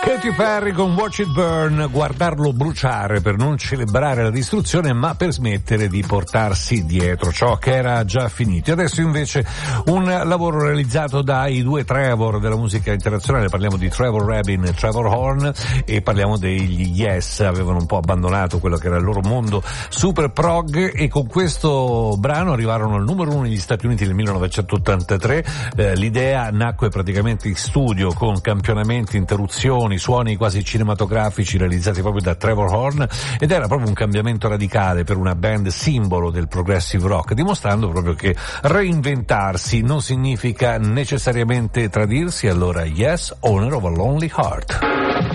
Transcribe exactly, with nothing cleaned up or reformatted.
Katy Perry con Watch It Burn, guardarlo bruciare per non celebrare la distruzione ma per smettere di portarsi dietro ciò che era già finito. Adesso invece un lavoro realizzato dai due Trevor della musica internazionale, parliamo di Trevor Rabin e Trevor Horn e parliamo degli Yes. Avevano un po' abbandonato quello che era il loro mondo super prog e con questo brano arrivarono al numero uno negli Stati Uniti nel millenovecentottantatré. Eh, l'idea nacque praticamente in studio con campionamenti, interruzioni, suoni quasi cinematografici realizzati proprio da Trevor Horn ed era proprio un cambiamento radicale per una band simbolo del progressive rock, dimostrando proprio che reinventarsi non significa necessariamente tradirsi. Allora Yes, Owner of a Lonely Heart.